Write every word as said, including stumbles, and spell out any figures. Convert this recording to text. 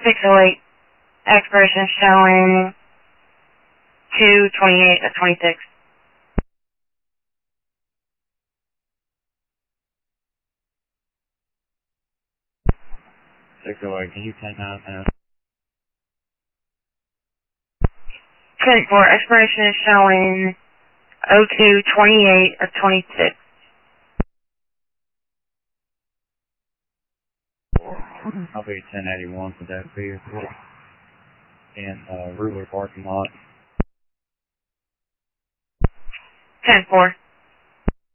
six oh eight. Expiration showing two twenty-eight of twenty-six. six oh eight, can you ten nine now? ten four. Expiration is showing oh two twenty-eight of twenty-six. I'll be ten eighty-one for that vehicle in uh, Ruler parking lot. ten four.